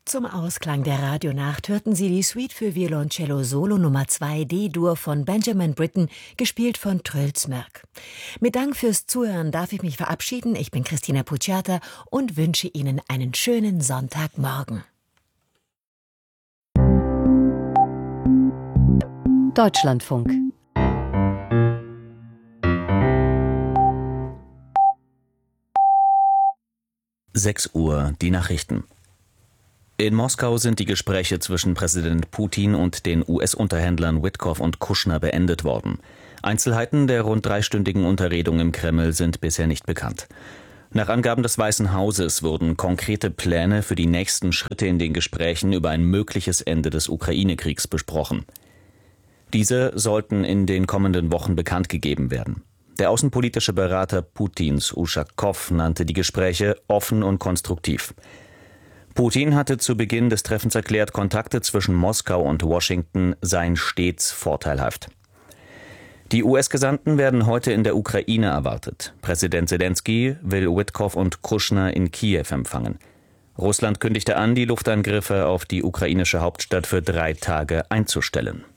Zum Ausklang der Radionacht hörten Sie die Suite für Violoncello Solo Nummer 2 D-Dur von Benjamin Britten, gespielt von Truls Mörk. Mit Dank fürs Zuhören darf ich mich verabschieden. Ich bin Christina Pucciata und wünsche Ihnen einen schönen Sonntagmorgen. Deutschlandfunk. Uhr, die Nachrichten. In Moskau sind die Gespräche zwischen Präsident Putin und den US-Unterhändlern Witkoff und Kushner beendet worden. Einzelheiten der rund dreistündigen Unterredung im Kreml sind bisher nicht bekannt. Nach Angaben des Weißen Hauses wurden konkrete Pläne für die nächsten Schritte in den Gesprächen über ein mögliches Ende des Ukraine-Kriegs besprochen. Diese sollten in den kommenden Wochen bekannt gegeben werden. Der außenpolitische Berater Putins, Uschakow, nannte die Gespräche offen und konstruktiv. Putin hatte zu Beginn des Treffens erklärt, Kontakte zwischen Moskau und Washington seien stets vorteilhaft. Die US-Gesandten werden heute in der Ukraine erwartet. Präsident Selenskyj will Witkoff und Kushner in Kiew empfangen. Russland kündigte an, die Luftangriffe auf die ukrainische Hauptstadt für 3 Tage einzustellen.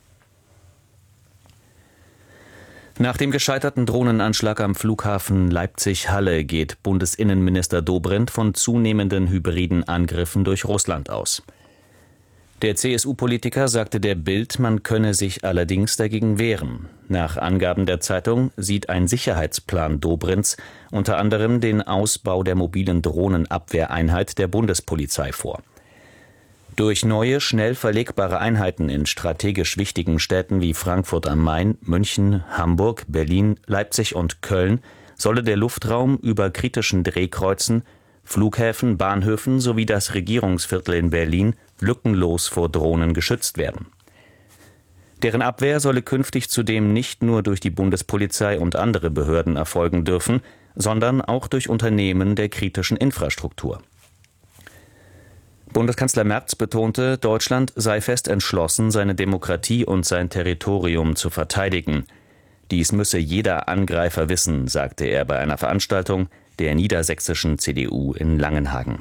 Nach dem gescheiterten Drohnenanschlag am Flughafen Leipzig-Halle geht Bundesinnenminister Dobrindt von zunehmenden hybriden Angriffen durch Russland aus. Der CSU-Politiker sagte der Bild, man könne sich allerdings dagegen wehren. Nach Angaben der Zeitung sieht ein Sicherheitsplan Dobrindts unter anderem den Ausbau der mobilen Drohnenabwehreinheit der Bundespolizei vor. Durch neue, schnell verlegbare Einheiten in strategisch wichtigen Städten wie Frankfurt am Main, München, Hamburg, Berlin, Leipzig und Köln solle der Luftraum über kritischen Drehkreuzen, Flughäfen, Bahnhöfen sowie das Regierungsviertel in Berlin lückenlos vor Drohnen geschützt werden. Deren Abwehr solle künftig zudem nicht nur durch die Bundespolizei und andere Behörden erfolgen dürfen, sondern auch durch Unternehmen der kritischen Infrastruktur. Bundeskanzler Merz betonte, Deutschland sei fest entschlossen, seine Demokratie und sein Territorium zu verteidigen. Dies müsse jeder Angreifer wissen, sagte er bei einer Veranstaltung der niedersächsischen CDU in Langenhagen.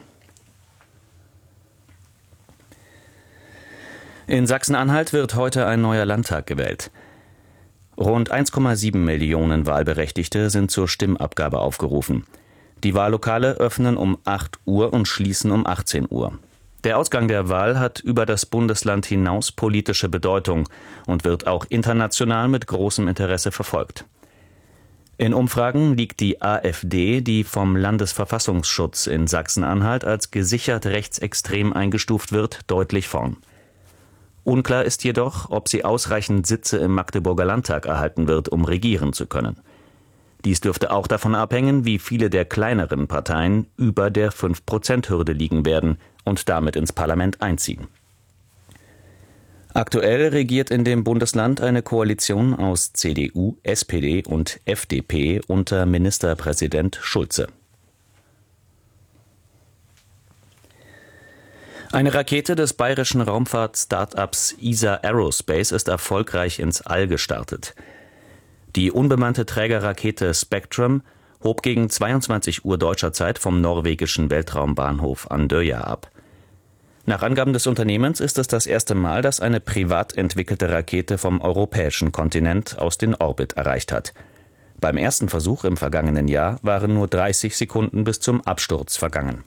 In Sachsen-Anhalt wird heute ein neuer Landtag gewählt. Rund 1,7 Millionen Wahlberechtigte sind zur Stimmabgabe aufgerufen. Die Wahllokale öffnen um 8 Uhr und schließen um 18 Uhr. Der Ausgang der Wahl hat über das Bundesland hinaus politische Bedeutung und wird auch international mit großem Interesse verfolgt. In Umfragen liegt die AfD, die vom Landesverfassungsschutz in Sachsen-Anhalt als gesichert rechtsextrem eingestuft wird, deutlich vorn. Unklar ist jedoch, ob sie ausreichend Sitze im Magdeburger Landtag erhalten wird, um regieren zu können. Dies dürfte auch davon abhängen, wie viele der kleineren Parteien über der 5%-Hürde liegen werden und damit ins Parlament einziehen. Aktuell regiert in dem Bundesland eine Koalition aus CDU, SPD und FDP unter Ministerpräsident Schulze. Eine Rakete des bayerischen Raumfahrt-Startups ESA Aerospace ist erfolgreich ins All gestartet. Die unbemannte Trägerrakete Spectrum hob gegen 22 Uhr deutscher Zeit vom norwegischen Weltraumbahnhof Andøya ab. Nach Angaben des Unternehmens ist es das erste Mal, dass eine privat entwickelte Rakete vom europäischen Kontinent aus den Orbit erreicht hat. Beim ersten Versuch im vergangenen Jahr waren nur 30 Sekunden bis zum Absturz vergangen.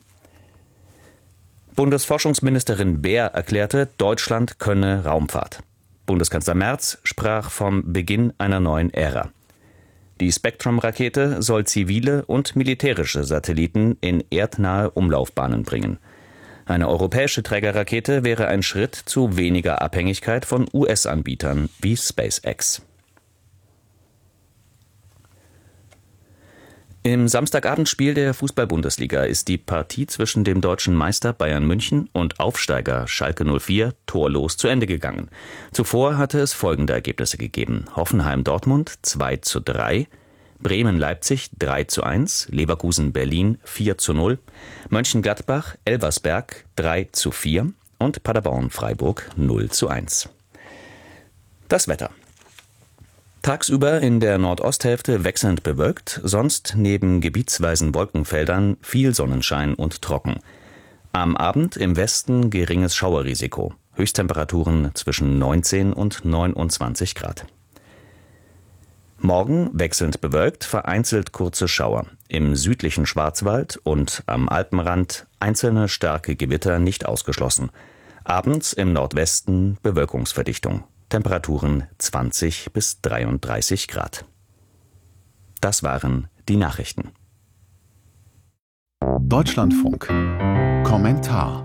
Bundesforschungsministerin Beer erklärte, Deutschland könne Raumfahrt. Bundeskanzler Merz sprach vom Beginn einer neuen Ära. Die Spectrum-Rakete soll zivile und militärische Satelliten in erdnahe Umlaufbahnen bringen. Eine europäische Trägerrakete wäre ein Schritt zu weniger Abhängigkeit von US-Anbietern wie SpaceX. Im Samstagabendspiel der Fußball-Bundesliga ist die Partie zwischen dem deutschen Meister Bayern München und Aufsteiger Schalke 04 torlos zu Ende gegangen. Zuvor hatte es folgende Ergebnisse gegeben: Hoffenheim-Dortmund 2:3, Bremen-Leipzig 3:1, Leverkusen-Berlin 4:0, Mönchengladbach-Elversberg 3:4 und Paderborn-Freiburg 0:1. Das Wetter. Tagsüber in der Nordosthälfte wechselnd bewölkt, sonst neben gebietsweisen Wolkenfeldern viel Sonnenschein und trocken. Am Abend im Westen geringes Schauerrisiko. Höchsttemperaturen zwischen 19 und 29 Grad. Morgen wechselnd bewölkt, vereinzelt kurze Schauer. Im südlichen Schwarzwald und am Alpenrand einzelne starke Gewitter nicht ausgeschlossen. Abends im Nordwesten Bewölkungsverdichtung. Temperaturen 20 bis 33 Grad. Das waren die Nachrichten. Deutschlandfunk. Kommentar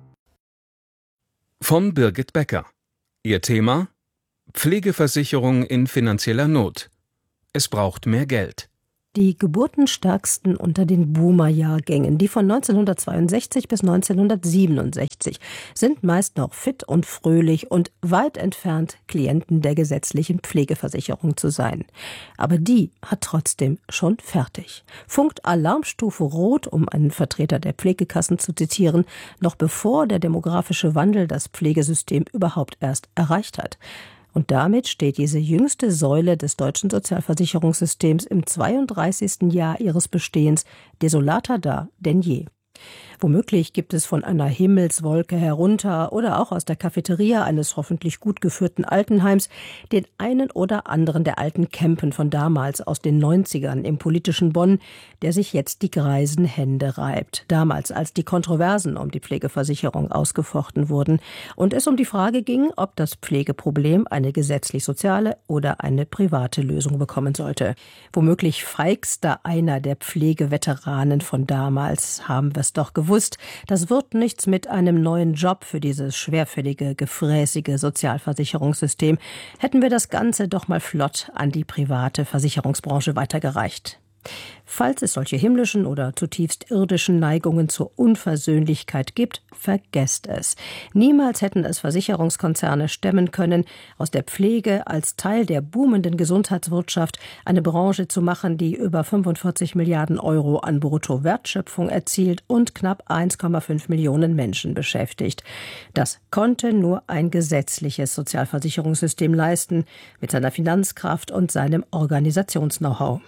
von Birgit Becker. Ihr Thema: Pflegeversicherung in finanzieller Not. Es braucht mehr Geld. Die geburtenstärksten unter den Boomer-Jahrgängen, die von 1962 bis 1967, sind meist noch fit und fröhlich und weit entfernt, Klienten der gesetzlichen Pflegeversicherung zu sein. Aber die hat trotzdem schon fertig. Funkt Alarmstufe Rot, um einen Vertreter der Pflegekassen zu zitieren, noch bevor der demografische Wandel das Pflegesystem überhaupt erst erreicht hat. Und damit steht diese jüngste Säule des deutschen Sozialversicherungssystems im 32. Jahr ihres Bestehens desolater da denn je. Womöglich gibt es von einer Himmelswolke herunter oder auch aus der Cafeteria eines hoffentlich gut geführten Altenheims den einen oder anderen der alten Kämpen von damals aus den 90ern im politischen Bonn, der sich jetzt die greisen Hände reibt. Damals, als die Kontroversen um die Pflegeversicherung ausgefochten wurden und es um die Frage ging, ob das Pflegeproblem eine gesetzlich-soziale oder eine private Lösung bekommen sollte. Womöglich feigster einer der Pflegeveteranen von damals: haben wir es doch gewusst, das wird nichts mit einem neuen Job für dieses schwerfällige, gefräßige Sozialversicherungssystem. Hätten wir das Ganze doch mal flott an die private Versicherungsbranche weitergereicht. Falls es solche himmlischen oder zutiefst irdischen Neigungen zur Unversöhnlichkeit gibt, vergesst es. Niemals hätten es Versicherungskonzerne stemmen können, aus der Pflege als Teil der boomenden Gesundheitswirtschaft eine Branche zu machen, die über 45 Milliarden Euro an Bruttowertschöpfung erzielt und knapp 1,5 Millionen Menschen beschäftigt. Das konnte nur ein gesetzliches Sozialversicherungssystem leisten, mit seiner Finanzkraft und seinem Organisations-Know-how.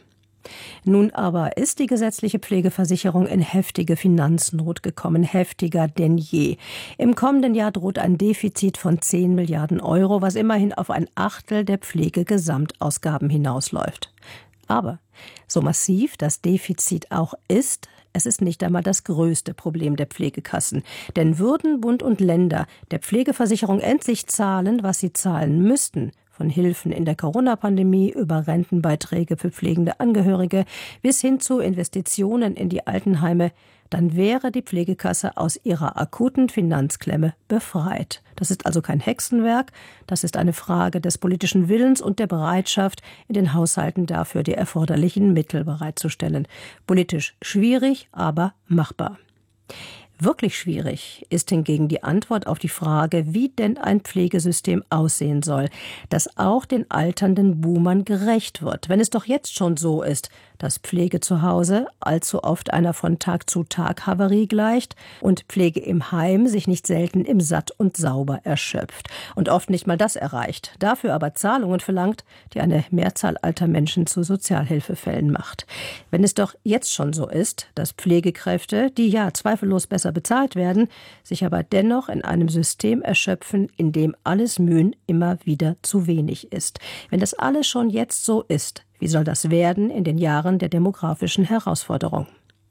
Nun aber ist die gesetzliche Pflegeversicherung in heftige Finanznot gekommen, heftiger denn je. Im kommenden Jahr droht ein Defizit von 10 Milliarden Euro, was immerhin auf ein Achtel der Pflegegesamtausgaben hinausläuft. Aber so massiv das Defizit auch ist, es ist nicht einmal das größte Problem der Pflegekassen. Denn würden Bund und Länder der Pflegeversicherung endlich zahlen, was sie zahlen müssten, von Hilfen in der Corona-Pandemie über Rentenbeiträge für pflegende Angehörige bis hin zu Investitionen in die Altenheime, dann wäre die Pflegekasse aus ihrer akuten Finanzklemme befreit. Das ist also kein Hexenwerk, das ist eine Frage des politischen Willens und der Bereitschaft, in den Haushalten dafür die erforderlichen Mittel bereitzustellen. Politisch schwierig, aber machbar. Wirklich schwierig ist hingegen die Antwort auf die Frage, wie denn ein Pflegesystem aussehen soll, das auch den alternden Boomern gerecht wird, wenn es doch jetzt schon so ist, dass Pflege zu Hause allzu oft einer von Tag zu Tag Havarie gleicht und Pflege im Heim sich nicht selten im Satt und Sauber erschöpft und oft nicht mal das erreicht, dafür aber Zahlungen verlangt, die eine Mehrzahl alter Menschen zu Sozialhilfefällen macht. Wenn es doch jetzt schon so ist, dass Pflegekräfte, die ja zweifellos besser bezahlt werden, sich aber dennoch in einem System erschöpfen, in dem alles Mühen immer wieder zu wenig ist. Wenn das alles schon jetzt so ist, wie soll das werden in den Jahren der demografischen Herausforderung?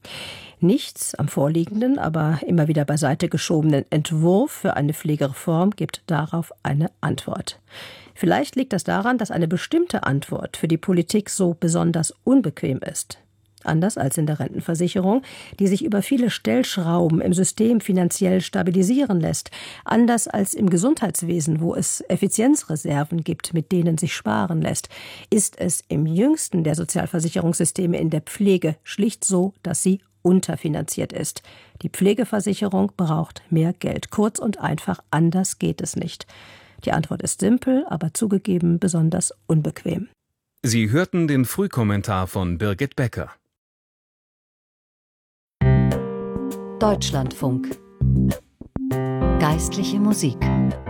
Nichts am vorliegenden, aber immer wieder beiseite geschobenen Entwurf für eine Pflegereform gibt darauf eine Antwort. Vielleicht liegt das daran, dass eine bestimmte Antwort für die Politik so besonders unbequem ist. Anders als in der Rentenversicherung, die sich über viele Stellschrauben im System finanziell stabilisieren lässt. Anders als im Gesundheitswesen, wo es Effizienzreserven gibt, mit denen sich sparen lässt, ist es im jüngsten der Sozialversicherungssysteme in der Pflege schlicht so, dass sie unterfinanziert ist. Die Pflegeversicherung braucht mehr Geld. Kurz und einfach, anders geht es nicht. Die Antwort ist simpel, aber zugegeben besonders unbequem. Sie hörten den Frühkommentar von Birgit Becker. Deutschlandfunk. Geistliche Musik.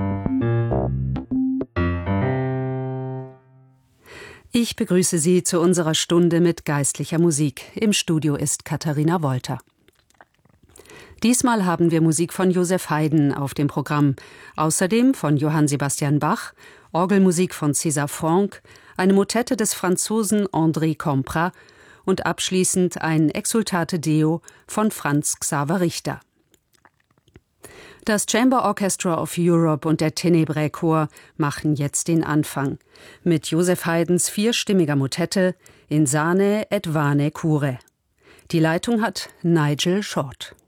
Ich begrüße Sie zu unserer Stunde mit geistlicher Musik. Im Studio ist Katharina Wolter. Diesmal haben wir Musik von Joseph Haydn auf dem Programm. Außerdem von Johann Sebastian Bach, Orgelmusik von César Franck, eine Motette des Franzosen André Comprat und abschließend ein Exsultate Deo von Franz Xaver Richter. Das Chamber Orchestra of Europe und der Tenebrae Chor machen jetzt den Anfang. Mit Joseph Haydns vierstimmiger Motette In Sane et Vane Cure. Die Leitung hat Nigel Short.